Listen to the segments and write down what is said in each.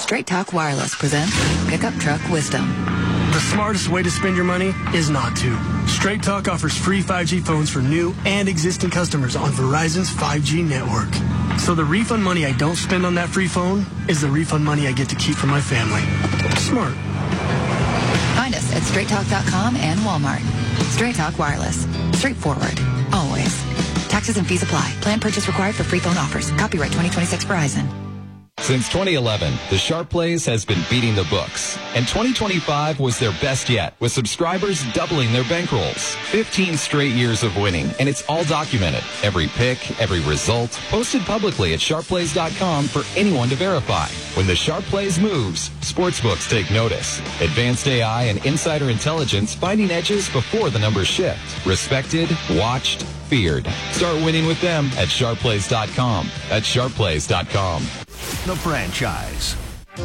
Straight Talk Wireless presents Pickup Truck Wisdom. The smartest way to spend your money is not to. Straight Talk offers free 5G phones for new and existing customers on Verizon's 5G network. So the refund money I don't spend on that free phone is the refund money I get to keep for my family. Smart. Find us at straighttalk.com and Walmart. Straight Talk Wireless. Straightforward. Always. Taxes and fees apply. Plan purchase required for free phone offers. Copyright 2026 Verizon. Since 2011, the Sharp Plays has been beating the books, and 2025 was their best yet, with subscribers doubling their bankrolls. 15 straight years of winning, and it's all documented. Every pick, every result, posted publicly at sharpplays.com for anyone to verify. When the Sharp Plays moves, sportsbooks take notice. Advanced AI and insider intelligence finding edges before the numbers shift. Respected, watched, feared. Start winning with them at sharpplays.com. That's sharpplays.com. The franchise.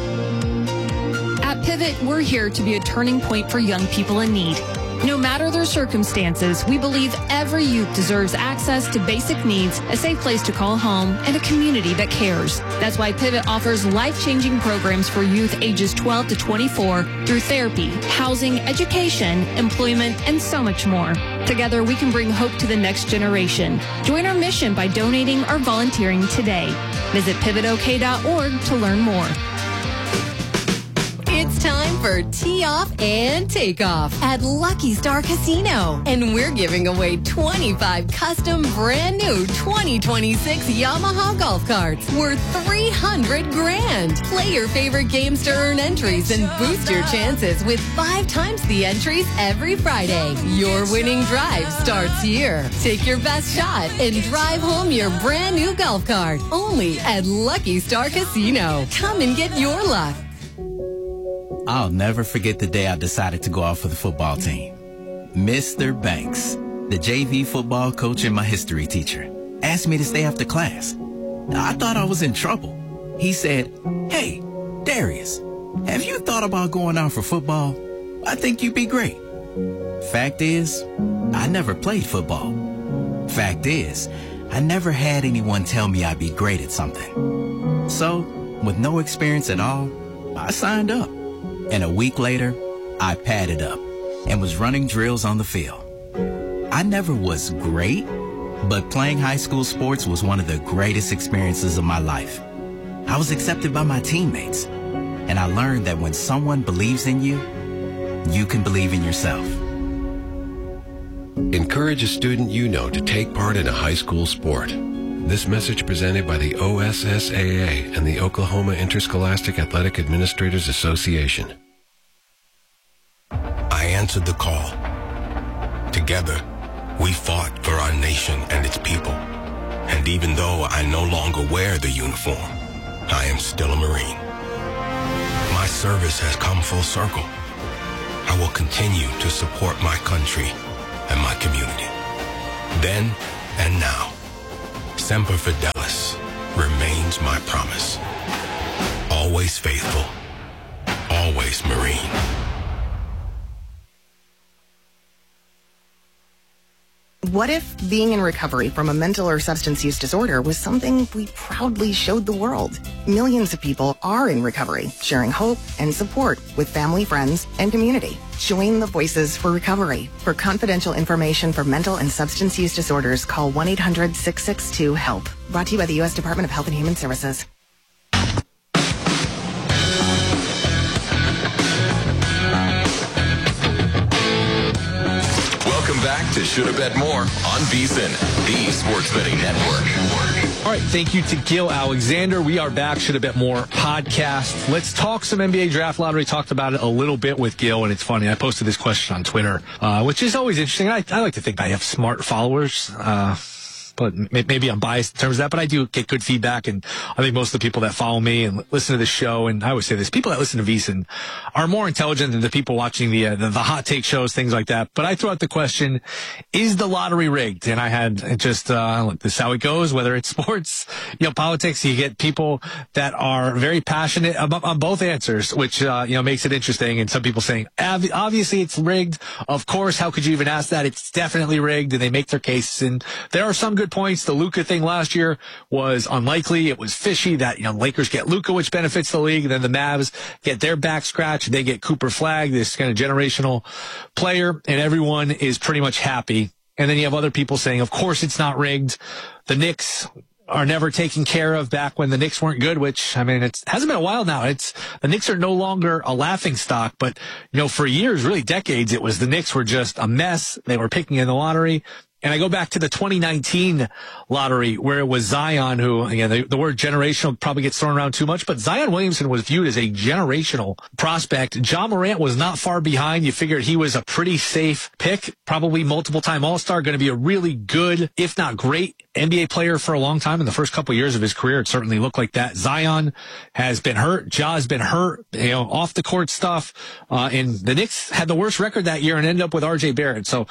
At Pivot, we're here to be a turning point for young people in need. No matter their circumstances, we believe every youth deserves access to basic needs, a safe place to call home, and a community that cares. That's why Pivot offers life-changing programs for youth ages 12 to 24 through therapy, housing, education, employment, and so much more. Together, we can bring hope to the next generation. Join our mission by donating or volunteering today. Visit pivotok.org to learn more. It's time for Tee Off and Takeoff at Lucky Star Casino. And we're giving away 25 custom brand new 2026 Yamaha golf carts worth $300 grand. Play your favorite games to earn entries and boost your chances with 5 times the entries every Friday. Your winning drive starts here. Take your best shot and drive home your brand new golf cart. Only at Lucky Star Casino. Come and get your luck. I'll never forget the day I decided to go out for the football team. Mr. Banks, the JV football coach and my history teacher, asked me to stay after class. I thought I was in trouble. He said, "Hey, Darius, have you thought about going out for football? I think you'd be great." Fact is, I never played football. Fact is, I never had anyone tell me I'd be great at something. So, with no experience at all, I signed up. And a week later, I padded up and was running drills on the field. I never was great, but playing high school sports was one of the greatest experiences of my life. I was accepted by my teammates, and I learned that when someone believes in you, you can believe in yourself. Encourage a student you know to take part in a high school sport. This message presented by the OSSAA and the Oklahoma Interscholastic Athletic Administrators Association. I answered the call. Together, we fought for our nation and its people. And even though I no longer wear the uniform, I am still a Marine. My service has come full circle. I will continue to support my country and my community. Then and now. Semper Fidelis remains my promise. Always faithful. Always Marine. What if being in recovery from a mental or substance use disorder was something we proudly showed the world? Millions of people are in recovery, sharing hope and support with family, friends, and community. Join the Voices for Recovery. For confidential information for mental and substance use disorders, call 1-800-662-HELP. Brought to you by the U.S. Department of Health and Human Services. Welcome back to Shoulda Bet More on VSiN, the Sports Betting Network. All right, thank you to Gil Alexander. We are back, Shoulda Bet More podcast. Let's talk some NBA draft lottery. Talked about it a little bit with Gil, and it's funny. I posted this question on Twitter, which is always interesting. I like to think I have smart followers. But maybe I'm biased in terms of that, but I do get good feedback, and I think most of the people that follow me and listen to the show, and I always say this, people that listen to VSiN are more intelligent than the people watching the hot take shows, things like that. But I threw out the question, is the lottery rigged? And I had just, look, this is how it goes, whether it's sports, politics, you get people that are very passionate on both answers, which, makes it interesting. And some people saying, obviously it's rigged. Of course, how could you even ask that? It's definitely rigged, and they make their case. And there are some good good points. The Luka thing last year was unlikely. It was fishy that, Lakers get Luka, which benefits the league. And then the Mavs get their back scratched. They get Cooper Flagg, this kind of generational player, and everyone is pretty much happy. And then you have other people saying, of course it's not rigged. The Knicks are never taken care of back when the Knicks weren't good, which, it hasn't been a while now. The Knicks are no longer a laughing stock, but, for years, really decades, it was the Knicks were just a mess. They were picking in the lottery. And I go back to the 2019 lottery where it was Zion who, the word generational probably gets thrown around too much, but Zion Williamson was viewed as a generational prospect. Ja Morant was not far behind. You figured he was a pretty safe pick, probably multiple-time All-Star, going to be a really good, if not great, NBA player for a long time. In the first couple of years of his career, it certainly looked like that. Zion has been hurt. Ja has been hurt, off the court stuff. And the Knicks had the worst record that year and ended up with RJ Barrett. So,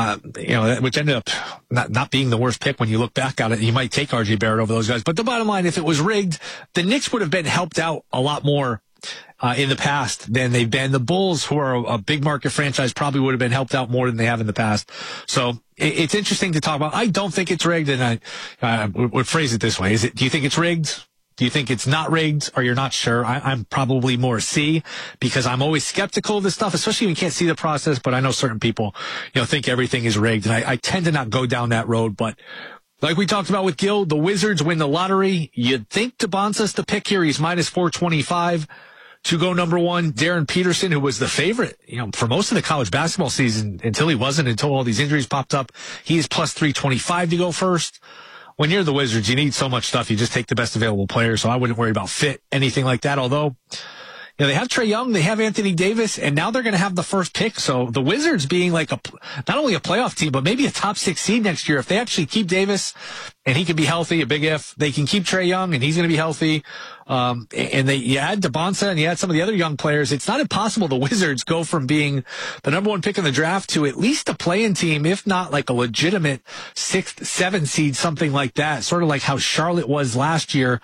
which ended up not being the worst pick when you look back at it. You might take RJ Barrett over those guys. But the bottom line, if it was rigged, the Knicks would have been helped out a lot more in the past than they've been. The Bulls, who are a big market franchise, probably would have been helped out more than they have in the past. So it's interesting to talk about. I don't think it's rigged, and I would phrase it this way. Do you think it's rigged? Do you think it's not rigged, or you're not sure? I'm probably more C, because I'm always skeptical of this stuff, especially when you can't see the process. But I know certain people, think everything is rigged, and I tend to not go down that road. But like we talked about with Gil, the Wizards win the lottery. You'd think Tabansa's the pick here. He's minus 425 to go number one. Darren Peterson, who was the favorite, for most of the college basketball season until all these injuries popped up, he's plus 325 to go first. When you're the Wizards, you need so much stuff. You just take the best available players. So I wouldn't worry about fit, anything like that. Although, they have Trae Young, they have Anthony Davis, and now they're going to have the first pick. So the Wizards being like not only a playoff team, but maybe a top 6 seed next year. If they actually keep Davis and he can be healthy, a big if, they can keep Trae Young and he's going to be healthy. And you add Tabansa and you add some of the other young players. It's not impossible the Wizards go from being the number one pick in the draft to at least a play-in team, if not like a legitimate 6th, 7th seed, something like that. Sort of like how Charlotte was last year,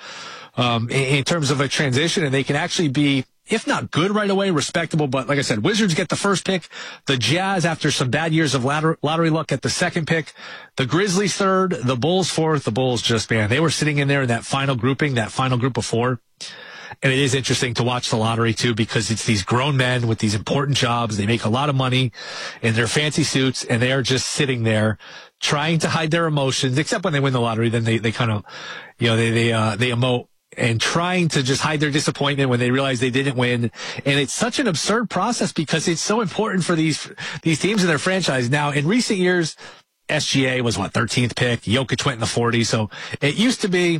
in terms of a transition, and they can actually be, if not good right away, respectable. But like I said, Wizards get the first pick. The Jazz, after some bad years of lottery luck, at the second pick. The Grizzlies third. The Bulls fourth. The Bulls just, they were sitting in there in that final grouping, that final group of 4. And it is interesting to watch the lottery, too, because it's these grown men with these important jobs. They make a lot of money in their fancy suits, and they are just sitting there trying to hide their emotions, except when they win the lottery. Then they kind of, they emote, and trying to just hide their disappointment when they realize they didn't win. And it's such an absurd process because it's so important for these teams in their franchise. Now, in recent years, SGA was 13th pick. Jokic went in the 40s. So it used to be,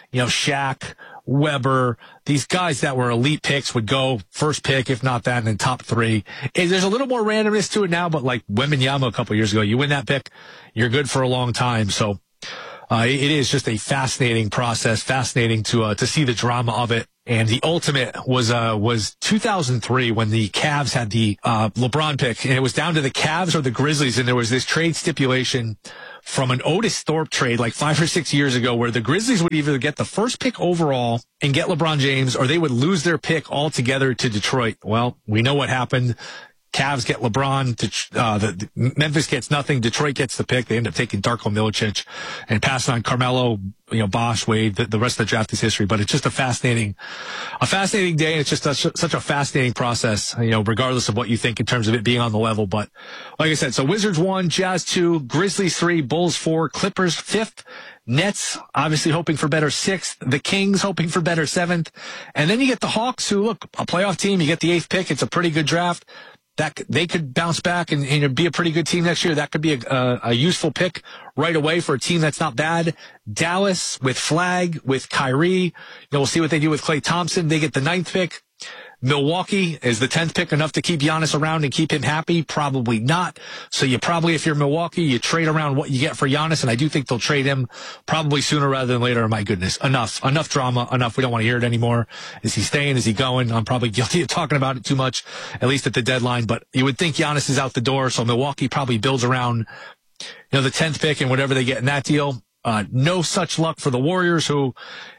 Shaq, Weber, these guys that were elite picks would go first pick, if not that, and then top 3. And there's a little more randomness to it now, but like Wembanyama a couple years ago, you win that pick, you're good for a long time. So it is just a fascinating process, fascinating to see the drama of it. And the ultimate was 2003 when the Cavs had the LeBron pick, and it was down to the Cavs or the Grizzlies, and there was this trade stipulation from an Otis Thorpe trade like 5 or 6 years ago where the Grizzlies would either get the first pick overall and get LeBron James, or they would lose their pick altogether to Detroit. Well, we know what happened. Cavs get LeBron. Memphis gets nothing. Detroit gets the pick. They end up taking Darko Milicic and passing on Carmelo, Bosh, Wade. The rest of the draft is history. But it's just a fascinating day, and it's just such a fascinating process, regardless of what you think in terms of it being on the level. But like I said, so Wizards 1, Jazz 2, Grizzlies 3, Bulls 4, Clippers 5th. Nets, obviously hoping for better 6th. The Kings hoping for better 7th. And then you get the Hawks, who, look, a playoff team. You get the 8th pick. It's a pretty good draft. That they could bounce back and be a pretty good team next year. That could be a useful pick right away for a team that's not bad. Dallas with Flagg, with Kyrie. We'll see what they do with Klay Thompson. They get the 9th pick. Milwaukee is the 10th pick enough to keep Giannis around and keep him happy? Probably not. So if you're Milwaukee, you trade around what you get for Giannis, and I do think they'll trade him probably sooner rather than later. My goodness, enough drama, enough. We don't want to hear it anore. Is he staying? Is he going? I'm probably guilty of talking about it too much, at least at the deadline, but you would think Giannis is out the door, so Milwaukee probably builds around, the 10th pick and whatever they get in that deal. No such luck for the Warriors, who,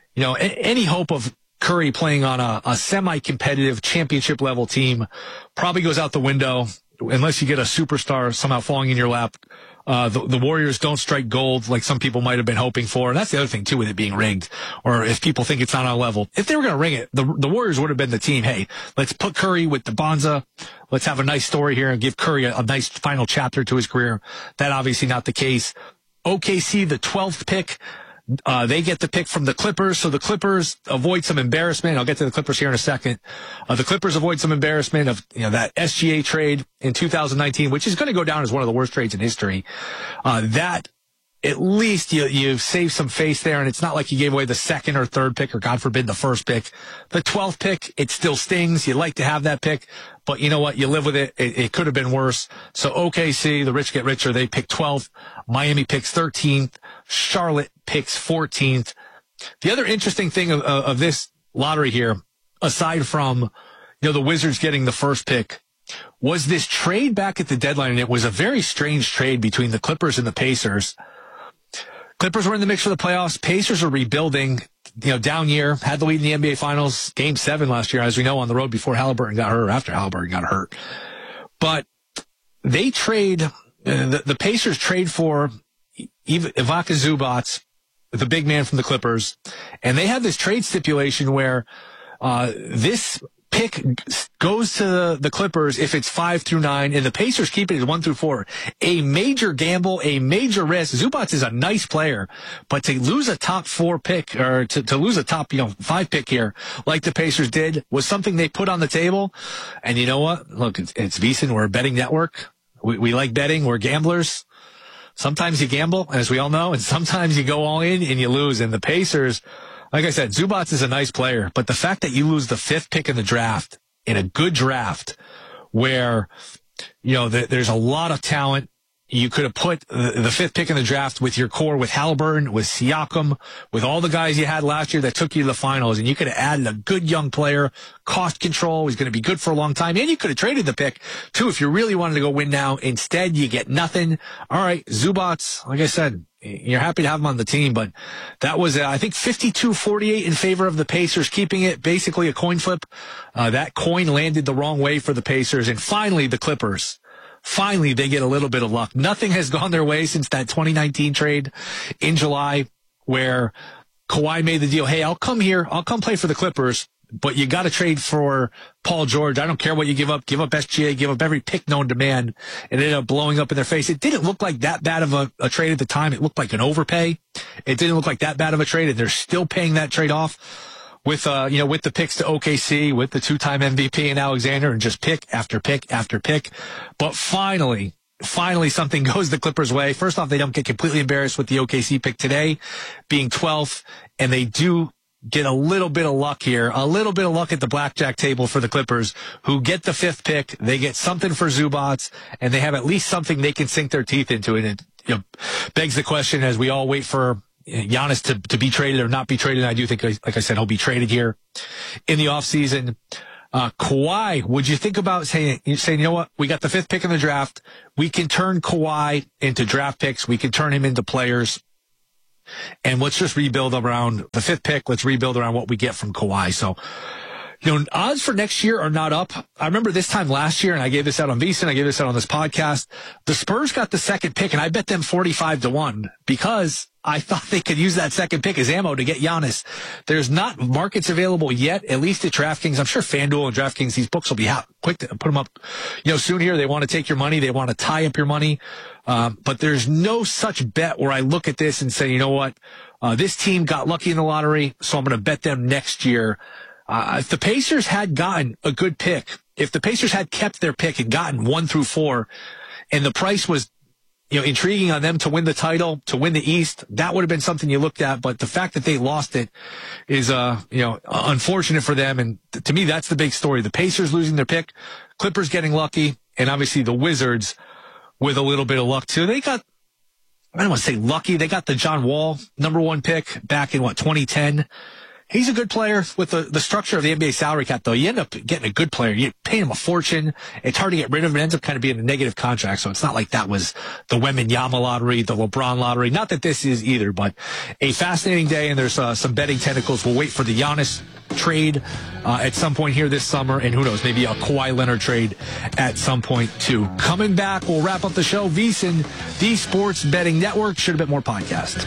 any hope of Curry playing on a semi-competitive championship level team probably goes out the window unless you get a superstar somehow falling in your lap the Warriors don't strike gold like some people might have been hoping for. And that's the other thing, too, with it being rigged, or if people think it's not on a level. If they were going to ring it, the Warriors would have been the team. Hey, let's put Curry with the Bonza. Let's have a nice story here and give Curry a nice final chapter to his career. That obviously not the case. OKC, the 12th pick. They get the pick from the Clippers, so the Clippers avoid some embarrassment. I'll get to the Clippers here in a second. The Clippers avoid some embarrassment of, that SGA trade in 2019, which is going to go down as one of the worst trades in history. That at least you save some face there, and it's not like you gave away the second or third pick, or God forbid the first pick. The 12th pick, it still stings. You like to have that pick, but you know what? You live with it. It could have been worse. So OKC, the rich get richer. They pick 12th. Miami picks 13th. Charlotte picks 14th. The other interesting thing of this lottery here, aside from, the Wizards getting the first pick, was this trade back at the deadline, and it was a very strange trade between the Clippers and the Pacers. Clippers were in the mix for the playoffs. Pacers are rebuilding, down year, had the lead in the NBA Finals, Game 7 last year, as we know, on the road before Halliburton got hurt, or after Halliburton got hurt. But they trade, the Pacers trade for Ivica Zubac, the big man from the Clippers, and they have this trade stipulation where this pick goes to the Clippers if it's 5 through 9, and the Pacers keep it as 1 through 4. A major gamble, a major risk. Zubac is a nice player, but to lose a top 4 pick, or to lose a top 5 pick here, like the Pacers did, was something they put on the table. And you know what? Look, it's VSiN. We're a betting network. We like betting. We're gamblers. Sometimes you gamble, as we all know, and sometimes you go all in and you lose. And the Pacers, like I said, Zubac is a nice player, but the fact that you lose the 5th pick in the draft, in a good draft, where, there's a lot of talent, you could have put the 5th pick in the draft with your core, with Halliburton, with Siakam, with all the guys you had last year that took you to the finals, and you could have added a good young player, cost control, he's going to be good for a long time, and you could have traded the pick, too, if you really wanted to go win now. Instead, you get nothing. All right, Zubac, like I said, you're happy to have him on the team, but that was, I think, 52-48 in favor of the Pacers, keeping it basically a coin flip. That coin landed the wrong way for the Pacers, and finally, the Clippers. Finally, they get a little bit of luck. Nothing has gone their way since that 2019 trade in July where Kawhi made the deal. Hey, I'll come here. I'll come play for the Clippers, but you got to trade for Paul George. I don't care what you give up. Give up SGA, give up every pick known to man. It ended up blowing up in their face. It didn't look like that bad of a trade at the time. It looked like an overpay. It didn't look like that bad of a trade, and they're still paying that trade off with, with the picks to OKC, with the 2-time MVP in Alexander, and just pick after pick after pick. But finally something goes the Clippers' way. First off, they don't get completely embarrassed with the OKC pick today being 12th, and they do get a little bit of luck here, a little bit of luck at the blackjack table for the Clippers, who get the 5th pick. They get something for Zubac, and they have at least something they can sink their teeth into. And it begs the question, as we all wait for Giannis to be traded or not be traded. I do think, like I said, he'll be traded here in the offseason. Kawhi, would you think about saying, you know what? We got the 5th pick in the draft. We can turn Kawhi into draft picks. We can turn him into players. And let's just rebuild around the 5th pick. Let's rebuild around what we get from Kawhi. So, odds for next year are not up. I remember this time last year, and I gave this out on VSiN, I gave this out on this podcast. The Spurs got the 2nd pick, and I bet them 45-1 because I thought they could use that 2nd pick as ammo to get Giannis. There's not markets available yet, at least at DraftKings. I'm sure FanDuel and DraftKings, these books will be quick to put them up, soon here. They want to take your money. They want to tie up your money. But there's no such bet where I look at this and say, you know what? This team got lucky in the lottery, so I'm going to bet them next year. If the Pacers had gotten a good pick, if the Pacers had kept their pick and gotten 1 through 4, and the price was, intriguing on them to win the title, to win the East, that would have been something you looked at. But the fact that they lost it is, unfortunate for them. And to me, that's the big story. The Pacers losing their pick, Clippers getting lucky, and obviously the Wizards with a little bit of luck too. They got, I don't want to say lucky, they got the John Wall #1 pick back in 2010. He's a good player with the structure of the NBA salary cap, though. You end up getting a good player. You pay him a fortune. It's hard to get rid of him. It ends up kind of being a negative contract. So it's not like that was the Wembanyama lottery, the LeBron lottery. Not that this is either, but a fascinating day. And there's some betting tentacles. We'll wait for the Giannis trade at some point here this summer. And who knows, maybe a Kawhi Leonard trade at some point, too. Coming back, we'll wrap up the show. VSiN, the Sports Betting Network. Should have been more podcast.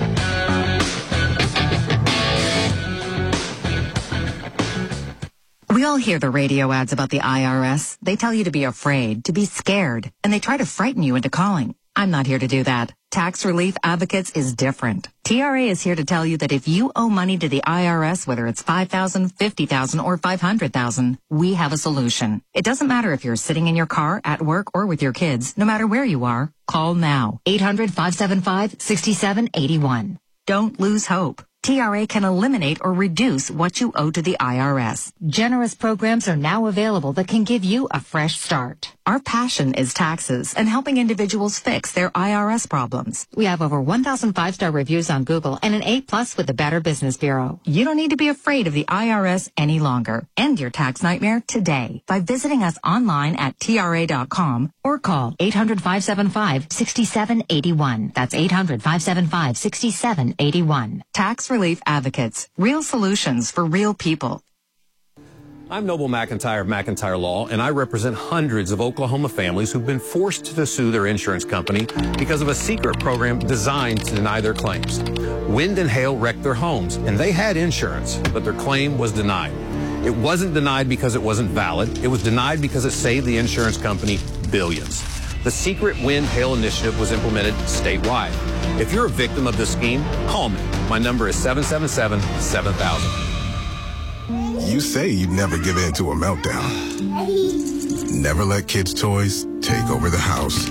We all hear the radio ads about the IRS. They tell you to be afraid, to be scared, and they try to frighten you into calling. I'm not here to do that. Tax Relief Advocates is different. TRA is here to tell you that if you owe money to the IRS, whether it's $5,000, $50,000, or $500,000, we have a solution. It doesn't matter if you're sitting in your car, at work, or with your kids. No matter where you are, call now. 800-575-6781. Don't lose hope. TRA can eliminate or reduce what you owe to the IRS. Generous programs are now available that can give you a fresh start. Our passion is taxes and helping individuals fix their IRS problems. We have over 1,000 5-star reviews on Google and an A+ with the Better Business Bureau. You don't need to be afraid of the IRS any longer. End your tax nightmare today by visiting us online at TRA.com or call 800-575-6781. That's 800-575-6781. Tax Relief Advocates. Real solutions for real people. I'm Noble McIntyre of McIntyre Law, and I represent hundreds of Oklahoma families who've been forced to sue their insurance company because of a secret program designed to deny their claims. Wind and hail wrecked their homes, and they had insurance, but their claim was denied. It wasn't denied because it wasn't valid. It was denied because it saved the insurance company billions. The Secret Wind Hail Initiative was implemented statewide. If you're a victim of this scheme, call me. My number is 777-7000. You say you'd never give in to a meltdown. Never let kids' toys take over the house.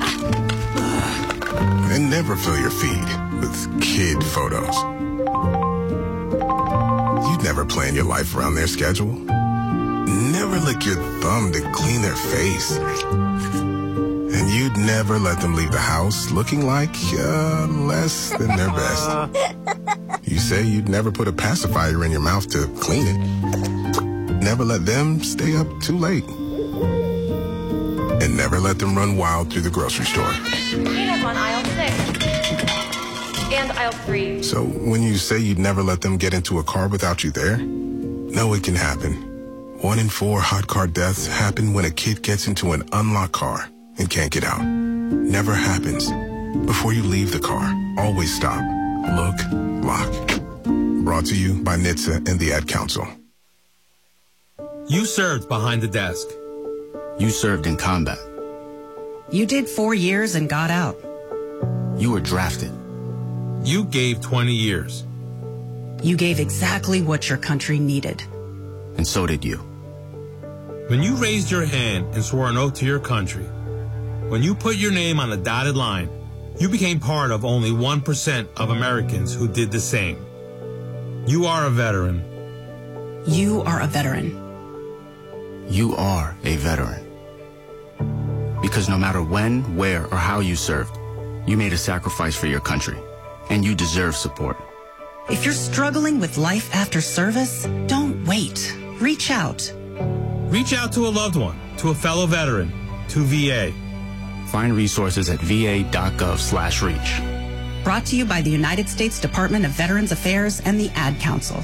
And never fill your feed with kid photos. You'd never plan your life around their schedule. Never lick your thumb to clean their face. And you'd never let them leave the house looking like less than their best. You say you'd never put a pacifier in your mouth to clean it. Never let them stay up too late. And never let them run wild through the grocery store. Peanuts on aisle 6. And aisle 3. So when you say you'd never let them get into a car without you there, no, it can happen. 1 in 4 hot car deaths happen when a kid gets into an unlocked car and can't get out. Never happens. Before you leave the car, always stop, look, lock. Brought to you by NHTSA and the Ad Council. You served behind the desk. You served in combat. You did 4 years and got out. You were drafted. You gave 20 years. You gave exactly what your country needed. And so did you. When you raised your hand and swore an oath to your country, when you put your name on the dotted line, you became part of only 1% of Americans who did the same. You are a veteran. You are a veteran. You are a veteran. Because no matter when, where, or how you served, you made a sacrifice for your country, and you deserve support. If you're struggling with life after service, don't wait. Reach out. Reach out to a loved one, to a fellow veteran, to VA. Find resources at va.gov/reach. Brought to you by the United States Department of Veterans Affairs and the Ad Council.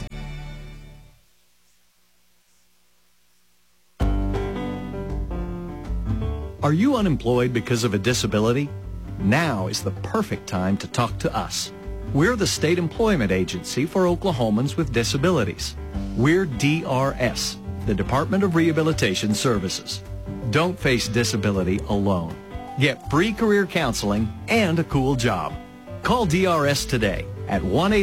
Are you unemployed because of a disability? Now is the perfect time to talk to us. We're the state employment agency for Oklahomans with disabilities. We're DRS, the Department of Rehabilitation Services. Don't face disability alone. Get free career counseling and a cool job. Call DRS today at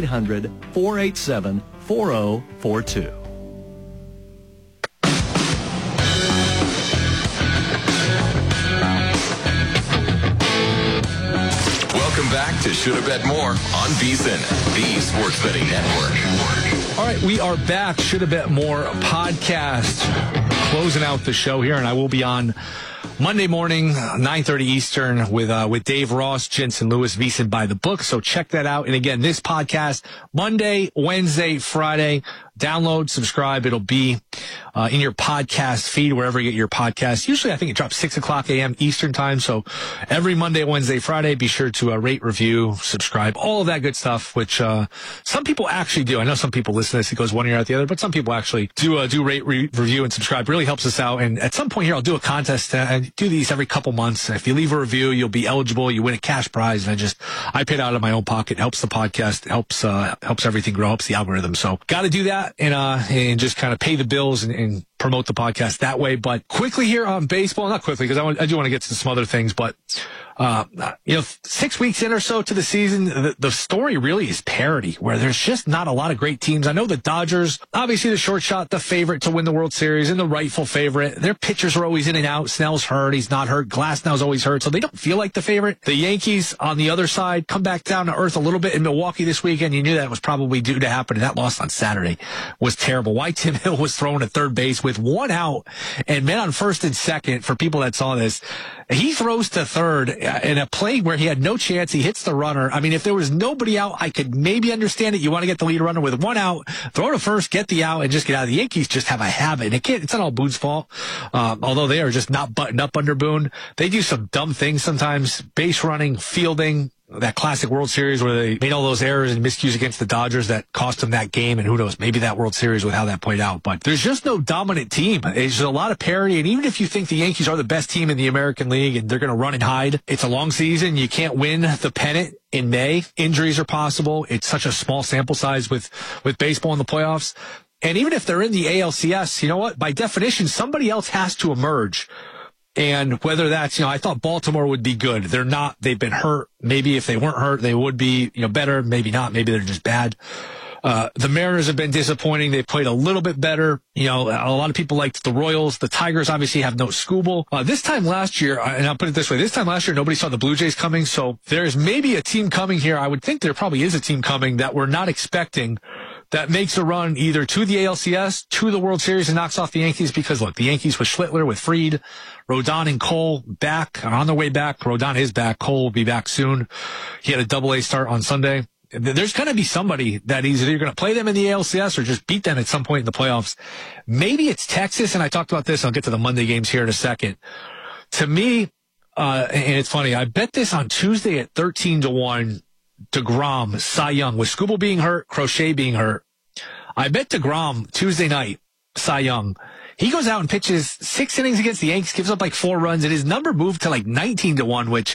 1-800-487-4042. Welcome back to Shoulda Bet More on VSiN, the Sports Betting Network. All right, we are back. Shoulda Bet More podcast, closing out the show here, and I will be on Monday morning, 9:30 Eastern, with Dave Ross, Jensen Lewis, VSiN by the book. So check that out. And again, this podcast Monday, Wednesday, Friday. download, subscribe. It'll be in your podcast feed, wherever you get your podcast. Usually, I think it drops 6 o'clock a.m. Eastern time. So every Monday, Wednesday, Friday, be sure to rate, review, subscribe, all of that good stuff, which some people actually do. I know some people listen to this. It goes one ear out the other, but some people actually do rate, review, and subscribe. Really helps us out. And at some point here, I'll do a contest. I do these every couple months. If you leave a review, you'll be eligible. You win a cash prize. And I pay it out of my own pocket. It helps the podcast. It helps everything grow. Helps the algorithm. So got to do that and just kind of pay the bills and promote the podcast that way. But quickly here on baseball, not quickly, because I do want to get to some other things, but 6 weeks in or so to the season, the story really is parity, where there's just not a lot of great teams. I know the Dodgers, obviously the short shot, the favorite to win the World Series and the rightful favorite. Their pitchers are always in and out. Snell's hurt. He's not hurt. Glasnow's always hurt. So they don't feel like the favorite. The Yankees on the other side come back down to earth a little bit in Milwaukee this weekend. You knew that was probably due to happen. And that loss on Saturday was terrible. Why Tim Hill was thrown at third base with one out and men on first and second, for people that saw this, he throws to third in a play where he had no chance. He hits the runner. I mean, if there was nobody out, I could maybe understand it. You want to get the lead runner with one out, throw to first, get the out, and just get out. The Yankees just have a habit. It's not all Boone's fault. Although they are just not buttoned up under Boone. They do some dumb things sometimes. Base running, fielding. That classic World Series where they made all those errors and miscues against the Dodgers that cost them that game, and who knows, maybe that World Series with how that played out. But there's just no dominant team. There's a lot of parity, and even if you think the Yankees are the best team in the American League and they're going to run and hide, it's a long season. You can't win the pennant in May. Injuries are possible. It's such a small sample size with baseball in the playoffs. And even if they're in the ALCS, you know what? By definition, somebody else has to emerge. And whether that's, I thought Baltimore would be good. They're not. They've been hurt. Maybe if they weren't hurt, they would be, better. Maybe not. Maybe they're just bad. The Mariners have been disappointing. They played a little bit better. A lot of people liked the Royals. The Tigers obviously have no Skubal. This time last year, and I'll put it this way, this time last year, nobody saw the Blue Jays coming. So there's maybe a team coming here. I would think there probably is a team coming that we're not expecting, that makes a run either to the ALCS, to the World Series, and knocks off the Yankees. Because look, the Yankees with Schlittler, with Fried, Rodon and Cole back, on their way back. Rodon is back. Cole will be back soon. He had a double-A start on Sunday. There's going to be somebody that is either going to play them in the ALCS or just beat them at some point in the playoffs. Maybe it's Texas, and I talked about this. I'll get to the Monday games here in a second. To me, and it's funny, I bet this on Tuesday at 13-1, DeGrom, Cy Young, with Skubal being hurt, Crochet being hurt. I bet DeGrom Tuesday night, Cy Young. He goes out and pitches 6 innings against the Yankees, gives up like 4 runs, and his number moved to like 19-1, which,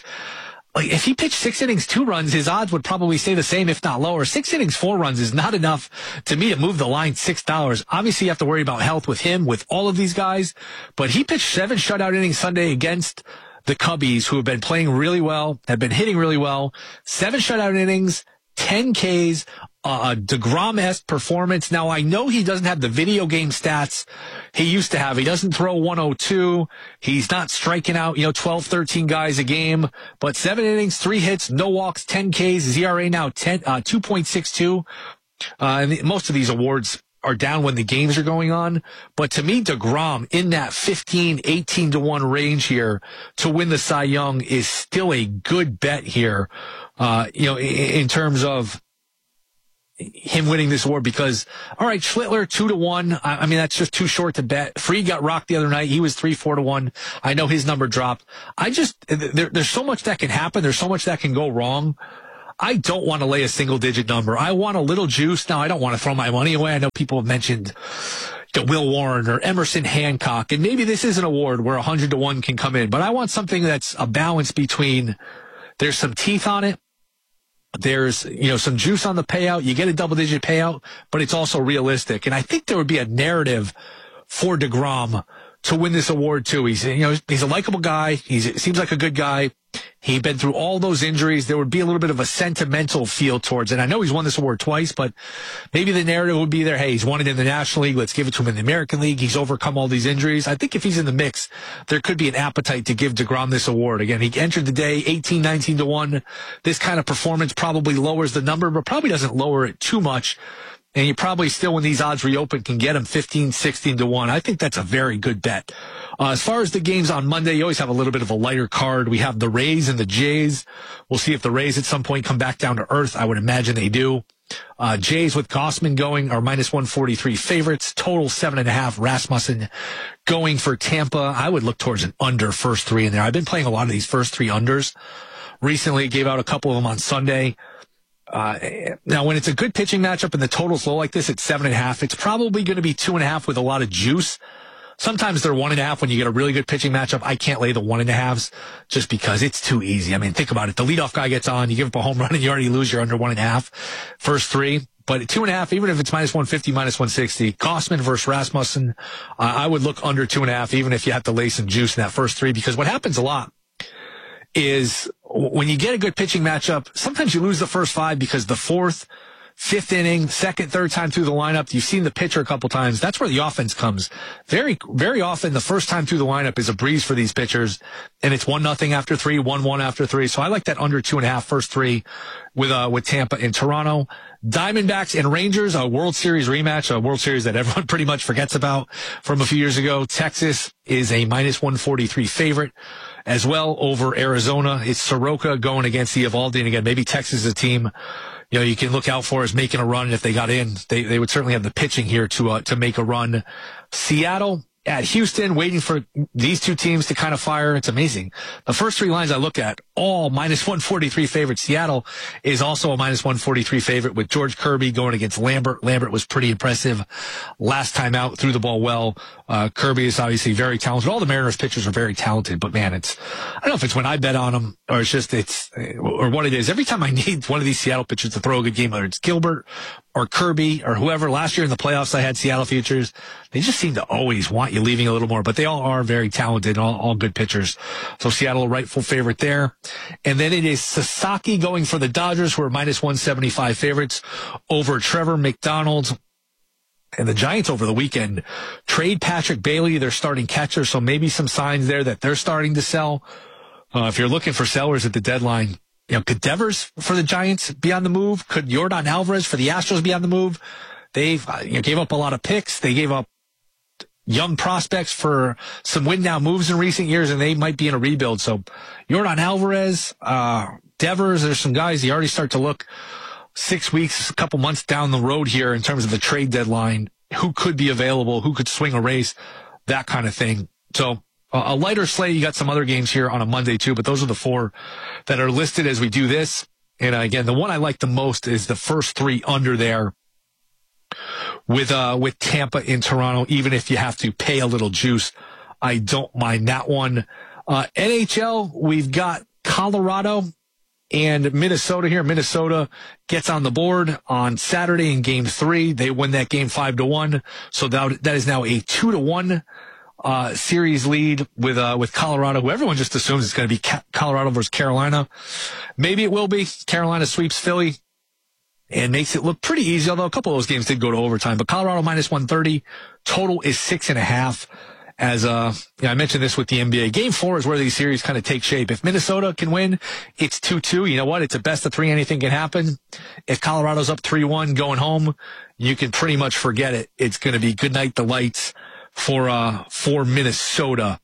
if he pitched 6 innings, 2 runs, his odds would probably stay the same, if not lower. 6 innings, 4 runs is not enough to me to move the line $6. Obviously, you have to worry about health with him, with all of these guys, but he pitched 7 shutout innings Sunday against the Cubbies, who have been playing really well, have been hitting really well. 7 shutout innings, 10 Ks, DeGrom-esque performance. Now, I know he doesn't have the video game stats he used to have. He doesn't throw 102. He's not striking out, 12, 13 guys a game. But 7 innings, 3 hits, no walks, 10 Ks, his ERA now 2.62. And most of these awards are down when the games are going on. But to me, DeGrom in that 15, 18-1 range here to win the Cy Young is still a good bet here, in terms of him winning this award. Because, all right, Schlittler 2-1. I mean, that's just too short to bet. Fried got rocked the other night. He was 3-4-1. I know his number dropped. There's so much that can happen. There's so much that can go wrong. I don't want to lay a single-digit number. I want a little juice. Now, I don't want to throw my money away. I know people have mentioned Will Warren or Emerson Hancock, and maybe this is an award where 100-1 can come in. But I want something that's a balance between there's some teeth on it, there's some juice on the payout, you get a double-digit payout, but it's also realistic. And I think there would be a narrative for DeGrom to win this award too. He's a likable guy. Seems like a good guy. He'd been through all those injuries. There would be a little bit of a sentimental feel towards it. I know he's won this award twice, but maybe the narrative would be there. Hey, he's won it in the National League. Let's give it to him in the American League. He's overcome all these injuries. I think if he's in the mix, there could be an appetite to give DeGrom this award. Again, he entered the day 18, 19-1. This kind of performance probably lowers the number, but probably doesn't lower it too much. And you probably still, when these odds reopen, can get him 15, 16-1. I think that's a very good bet. As far as the games on Monday, you always have a little bit of a lighter card. We have the Rays and the Jays. We'll see if the Rays at some point come back down to earth. I would imagine they do. Jays with Gossman going are minus 143 favorites. Total 7.5. Rasmussen going for Tampa. I would look towards an under first three in there. I've been playing a lot of these first three unders recently. Gave out a couple of them on Sunday. Now, when it's a good pitching matchup and the total's low like this at 7.5, it's probably going to be 2.5 with a lot of juice. Sometimes they're 1.5 when you get a really good pitching matchup. I can't lay the 1.5s just because it's too easy. I mean, think about it. The leadoff guy gets on, you give up a home run, and you already lose. You're under 1.5 first three. But at 2.5, even if it's minus 150, minus 160, Gossman versus Rasmussen, I would look under 2.5, even if you have to lay some juice in that first three, because what happens a lot is when you get a good pitching matchup, sometimes you lose the first five because the fourth, fifth inning, second, third time through the lineup, you've seen the pitcher a couple times. That's where the offense comes. Very, very often the first time through the lineup is a breeze for these pitchers, and it's 1-0 after three, 1-1 after three. So I like that under 2.5 first three with Tampa and Toronto. Diamondbacks and Rangers, a World Series rematch, a World Series that everyone pretty much forgets about from a few years ago. Texas is a minus 143 favorite as well over Arizona. It's Soroka going against the Eovaldi. And again, maybe Texas is a team you can look out for as making a run. If they got in, they would certainly have the pitching here to make a run. Seattle at Houston, waiting for these two teams to kind of fire. It's amazing. The first three lines I look at, all minus 143 favorites. Seattle is also a minus 143 favorite with George Kirby going against Lambert. Lambert was pretty impressive last time out, threw the ball well. Kirby is obviously very talented. All the Mariners pitchers are very talented, but man, I don't know if it's when I bet on them or or what it is. Every time I need one of these Seattle pitchers to throw a good game, whether it's Gilbert or Kirby or whoever. Last year in the playoffs, I had Seattle futures. They just seem to always want you leaving a little more, but they all are very talented, all good pitchers. So Seattle, a rightful favorite there. And then it is Sasaki going for the Dodgers, who are minus 175 favorites over Trevor McDonald. And the Giants over the weekend trade Patrick Bailey, their starting catcher. So maybe some signs there that they're starting to sell. If you're looking for sellers at the deadline, could Devers for the Giants be on the move? Could Yordan Alvarez for the Astros be on the move? They've gave up a lot of picks. They gave up young prospects for some win now moves in recent years, and they might be in a rebuild. So Yordan Alvarez, Devers, there's some guys you already start to look 6 weeks, a couple months down the road here in terms of the trade deadline. Who could be available? Who could swing a race? That kind of thing. So a lighter slate. You got some other games here on a Monday too, but those are the four that are listed as we do this. And again, the one I like the most is the first three under there with Tampa in Toronto. Even if you have to pay a little juice, I don't mind that one. NHL, we've got Colorado and Minnesota here. Minnesota gets on the board on Saturday in Game 3. They win that game 5-1. So that is now a 2-1 series lead with Colorado, who everyone just assumes it's going to be Colorado versus Carolina. Maybe it will be. Carolina sweeps Philly and makes it look pretty easy, although a couple of those games did go to overtime. But Colorado minus 130. Total is 6.5. As I mentioned this with the NBA. Game 4 is where these series kind of take shape. If Minnesota can win, it's 2-2. You know what? It's a best of 3. Anything can happen. If Colorado's up 3-1 going home, you can pretty much forget it. It's going to be good night the lights for Minnesota.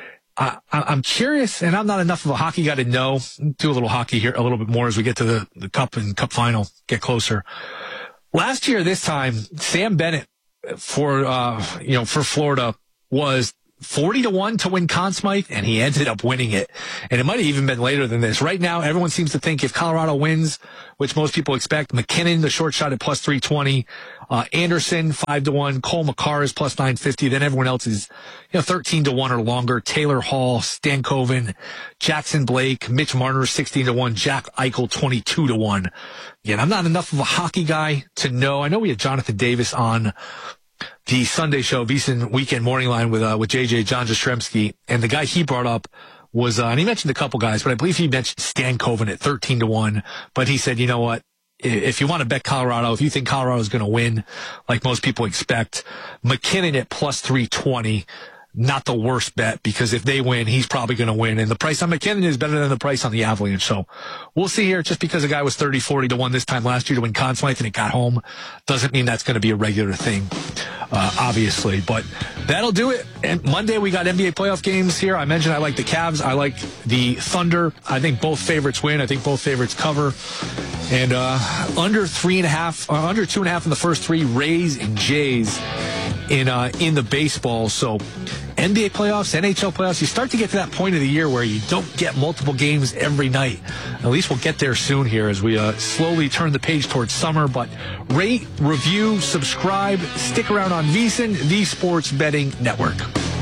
I'm curious, and I'm not enough of a hockey guy to know. Do a little hockey here a little bit more as we get to the Cup and Cup final, get closer. Last year, this time, Sam Bennett for Florida was 40-1 to win Conn Smythe, and he ended up winning it. And it might have even been later than this. Right now, everyone seems to think if Colorado wins, which most people expect, McKinnon, the short shot at plus 320, Anderson, 5-1, Cole Makar is plus 950. Then everyone else is, 13-1 or longer. Taylor Hall, Stankoven, Jackson Blake, Mitch Marner, 16-1, Jack Eichel, 22-1. Again, I'm not enough of a hockey guy to know. I know we had Jonathan Davis on the Sunday show, VSiN Weekend Morning Line with JJ, John Jastrzemski, and the guy he brought up was, and he mentioned a couple guys, but I believe he mentioned Stankoven at 13-1, but he said, you know what, if you want to bet Colorado, if you think Colorado is going to win, like most people expect, McKinnon at plus 320, not the worst bet, because if they win, he's probably going to win. And the price on McKinnon is better than the price on the Avalanche. So we'll see here. Just because a guy was 30-40-1 this time last year to win Conn Smythe and it got home doesn't mean that's going to be a regular thing, obviously. But that'll do it. And Monday we got NBA playoff games here. I mentioned I like the Cavs. I like the Thunder. I think both favorites win. I think both favorites cover. And under 2.5 in the first three, Rays and Jays in the baseball. So NBA playoffs, NHL playoffs, you start to get to that point of the year where you don't get multiple games every night. At least we'll get there soon here as we slowly turn the page towards summer. But rate, review, subscribe, stick around on VSiN, the Sports Betting Network.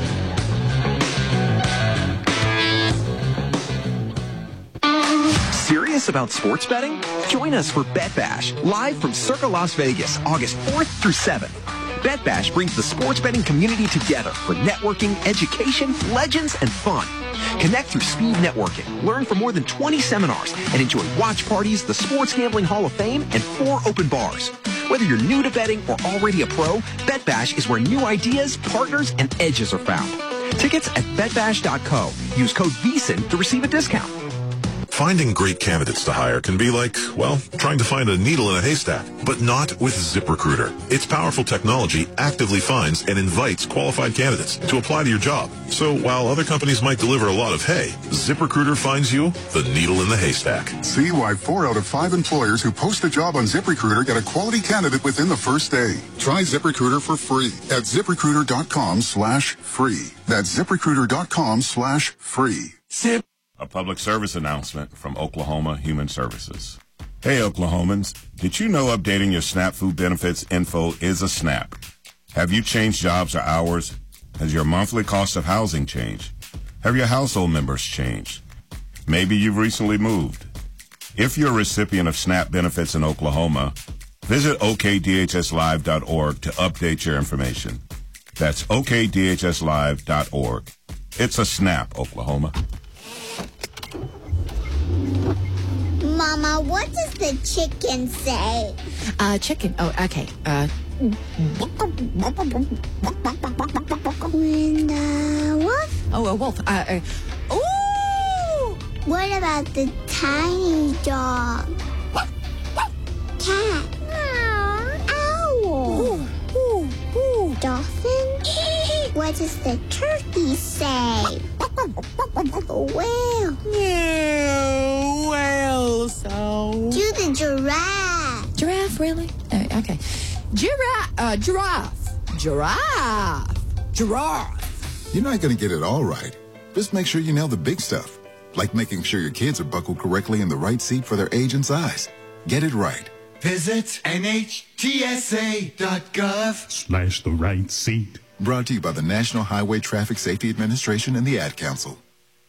Serious about sports betting? Join us for Bet Bash, live from Circa Las Vegas, August 4th through 7th. Bet Bash brings the sports betting community together for networking, education, legends, and fun. Connect through speed networking, learn from more than 20 seminars, and enjoy watch parties, the Sports Gambling Hall of Fame, and 4 open bars. Whether you're new to betting or already a pro, Bet Bash is where new ideas, partners, and edges are found. Tickets at betbash.co. Use code VSiN to receive a discount. Finding great candidates to hire can be like, well, trying to find a needle in a haystack, but not with ZipRecruiter. Its powerful technology actively finds and invites qualified candidates to apply to your job. So while other companies might deliver a lot of hay, ZipRecruiter finds you the needle in the haystack. See why 4 out of 5 employers who post a job on ZipRecruiter get a quality candidate within the first day. Try ZipRecruiter for free at ZipRecruiter.com/free. That's ZipRecruiter.com/free. Zip. A public service announcement from Oklahoma Human Services. Hey, Oklahomans, did you know updating your SNAP food benefits info is a snap? Have you changed jobs or hours? Has your monthly cost of housing changed? Have your household members changed? Maybe you've recently moved. If you're a recipient of SNAP benefits in Oklahoma, visit okdhslive.org to update your information. That's okdhslive.org. It's a snap, Oklahoma. Mama, what does the chicken say? Chicken. Oh, okay. And wolf? Oh, a wolf. Ooh! What about the tiny dog? Cat. Owl. Dolphin? What does the turkey say? Whale. Whale. So. Do the giraffe. Giraffe, really? Okay. Giraffe. Giraffe. You're not going to get it all right. Just make sure you nail the big stuff, like making sure your kids are buckled correctly in the right seat for their age and size. Get it right. Visit NHTSA.gov/the right seat. Brought to you by the National Highway Traffic Safety Administration and the Ad Council.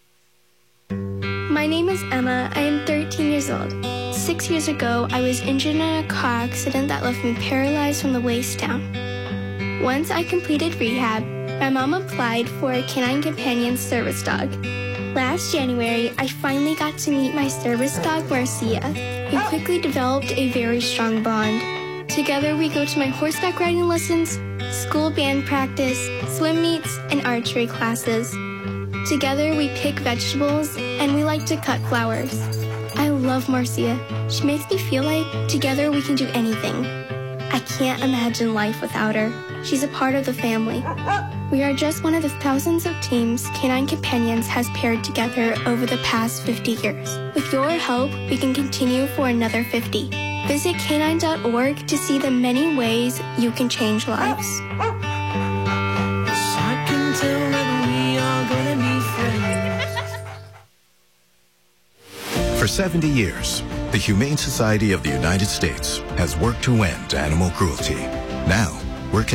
My name is Emma. I am 13 years old. 6 years ago, I was injured in a car accident that left me paralyzed from the waist down. Once I completed rehab, my mom applied for a Canine Companion service dog. Last January, I finally got to meet my service dog, Marcia. We quickly developed a very strong bond. Together, we go to my horseback riding lessons, school band practice, swim meets, and archery classes. Together, we pick vegetables, and we like to cut flowers. I love Marcia. She makes me feel like together we can do anything. I can't imagine life without her. She's a part of the family. We are just one of the thousands of teams Canine Companions has paired together over the past 50 years. With your help, we can continue for another 50. Visit canine.org to see the many ways you can change lives. I can tell that we are gonna be friends. For 70 years, the Humane Society of the United States has worked to end animal cruelty. Now,